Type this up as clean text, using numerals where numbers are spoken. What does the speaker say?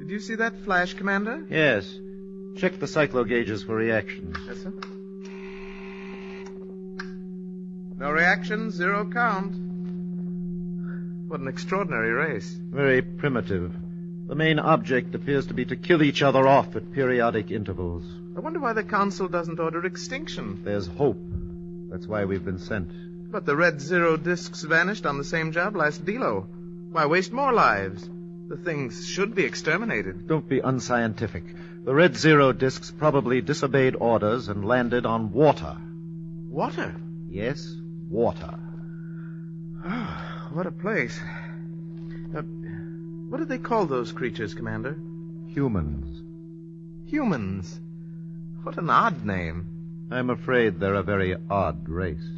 Did you see that flash, Commander? Yes. Check the cyclogauges for reactions. Yes, sir. No reaction, 0 count. What an extraordinary race. Very primitive. The main object appears to be to kill each other off at periodic intervals. I wonder why the Council doesn't order extinction. There's hope. That's why we've been sent. But the red zero discs vanished on the same job last Delo. Why waste more lives? The things should be exterminated. Don't be unscientific. The red zero discs probably disobeyed orders and landed on water. Water? Yes, water. Oh, what a place. What do they call those creatures, Commander? Humans. Humans. What an odd name. I'm afraid they're a very odd race.